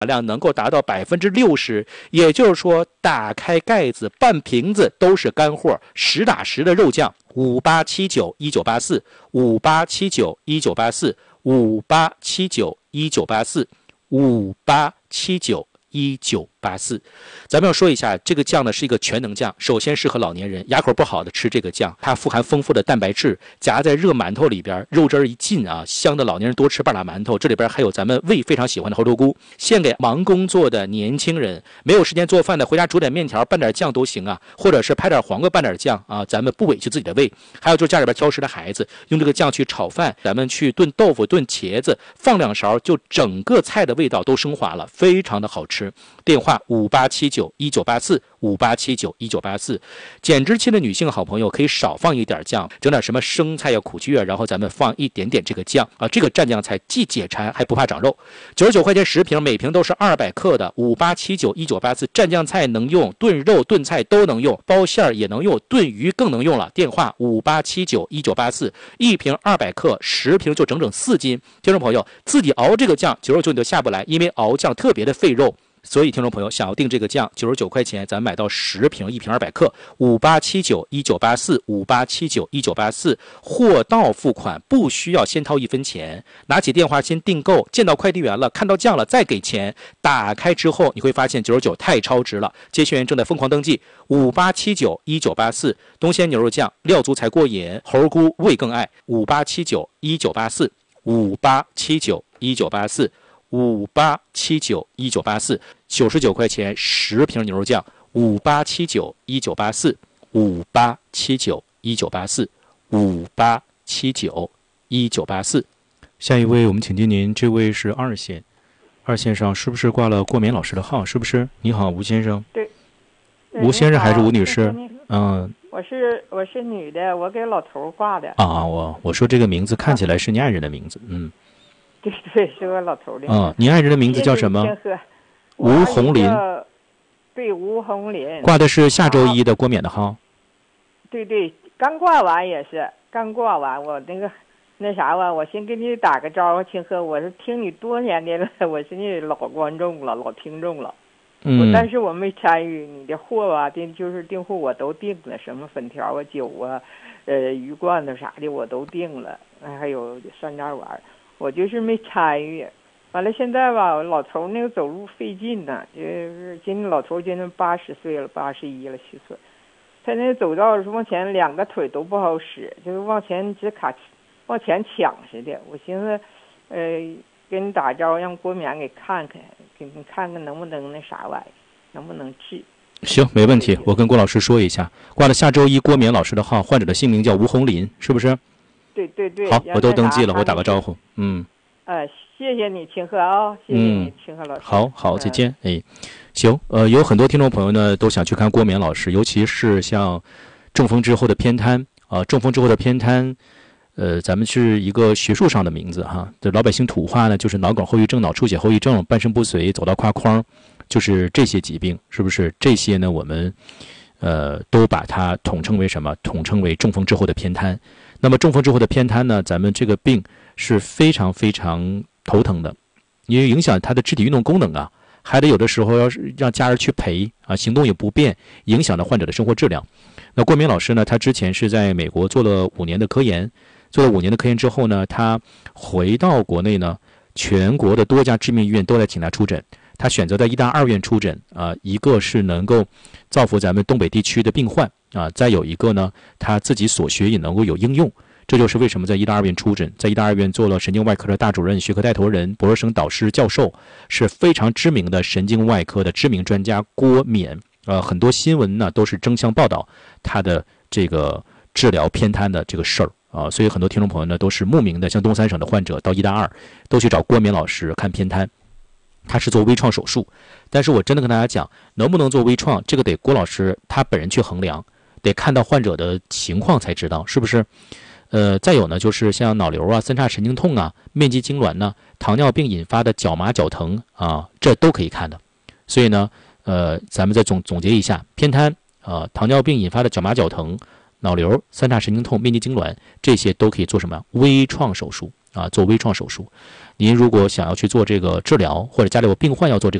量能够达到60%，也就是说打开盖子半瓶子都是干货，实打实的肉酱。58791984，58791984，58791984，咱们要说一下，这个酱呢是一个全能酱，首先适合老年人，牙口不好的吃这个酱，它富含丰富的蛋白质，夹在热馒头里边，肉汁一进啊，香的老年人多吃半拉馒头。这里边还有咱们胃非常喜欢的猴头菇，献给忙工作的年轻人，没有时间做饭的，回家煮点面条拌点酱都行啊，或者是拍点黄瓜拌点酱啊，咱们不委屈自己的胃。还有就是家里边挑食的孩子，用这个酱去炒饭，咱们去炖豆腐炖茄子，放2勺，就整个菜的味道都升华了，非常的好吃。电话58791984，58791984。减脂期的女性好朋友可以少放一点酱，整点什么生菜呀、苦菊啊，然后咱们放一点点这个酱啊，这个蘸酱菜既解馋还不怕长肉。99块钱10瓶，每瓶都是200克的。58791984蘸酱菜能用，炖肉炖菜都能用，包馅儿也能用，炖鱼更能用了。电话58791984，一瓶200克，10瓶就整整4斤。听众朋友自己熬这个酱，99你都下不来，因为熬酱特别的费肉。所以听众朋友想要订这个酱，99块钱咱买到10瓶，一瓶200克，58791984，58791984，货到付款，不需要先掏1分钱，拿起电话先订购，见到快递员了，看到酱了再给钱，打开之后你会发现99太超值了。接线员正在疯狂登记，58791984，东鲜牛肉酱料足才过瘾，猴菇味更爱，58791984，58791984，58791984，99块钱10瓶牛肉酱，58791984，58791984，58791984。下一位我们请接您，这位是2线，2线上是不是挂了郭冕老师的号？是不是？你好，吴先生。 对。 吴先生还是吴女士？ 我是女的，我给老头挂的。 啊，我说这个名字看起来是你爱人的名字， 对，是我老头的。 你爱人的名字叫什么？吴红林。 对，吴红林。 挂的是下周一的郭冕的号。 对，刚挂完也是，刚挂完我那啥吧，我先给你打个招呼，清河，我是听你多年的了，我是你老观众了，老听众了。但是我没参与你的货吧，就是订货我都订了，什么粉条啊、酒啊、鱼罐头啥的我都订了，还有酸渣丸，我就是没参与。完了现在吧，老头那个走路费劲呢，就是今年老头今年80岁了，81了虚岁，他那走道是往前2个腿都不好使，就是往前往前抢似的。我寻思，给你打招呼，让郭冕给看看，给你看看能不能那啥玩意，能不能治。 行，没问题，我跟郭老师说一下，挂了下周一郭冕老师的号，患者的姓名叫吴红林，是不是？ 对。 好，我都登记了，我打个招呼。 谢谢你，清河啊，谢谢你，清河老师。 好，再见。行，有很多听众朋友呢都想去看郭冕老师，尤其是像中风之后的偏瘫啊，中风之后的偏瘫。咱们是一个学术上的名字哈，这老百姓土话呢，就是脑梗后遗症、脑出血后遗症、半身不遂、走道跨框，就是这些疾病，是不是？这些呢，我们都把它统称为什么？统称为中风之后的偏瘫。那么中风之后的偏瘫呢，咱们这个病是非常非常头疼的，因为影响他的肢体运动功能啊，还得有的时候要是让家人去陪啊，行动也不便，影响了患者的生活质量。那郭冕老师呢，他之前是在美国做了5年的科研。做了5年的科研之后呢，他回到国内呢，全国的多家知名医院都在请他出诊，他选择在医大2院出诊啊，一个是能够造福咱们东北地区的病患啊，再有一个呢，他自己所学也能够有应用，这就是为什么在医大2院出诊，在医大2院做了神经外科的大主任、学科带头人、博士生导师、教授，是非常知名的神经外科的知名专家郭冕，很多新闻呢都是争相报道他的这个治疗偏瘫的这个事儿。所以很多听众朋友呢都是慕名的，像东三省的患者到医大2都去找郭冕老师看偏瘫，他是做微创手术，但是我真的跟大家讲，能不能做微创，这个得郭老师他本人去衡量，得看到患者的情况才知道，是不是？再有呢，就是像脑瘤啊、三叉神经痛啊、面积痉挛呢、糖尿病引发的脚麻脚疼啊，这都可以看的。所以呢，咱们再总结一下，偏瘫糖尿病引发的脚麻脚疼、脑瘤、三叉神经痛、面积痉挛，这些都可以做什么？微创手术啊，做微创手术。 您如果想要去做这个治疗，或者家里有病患要做这个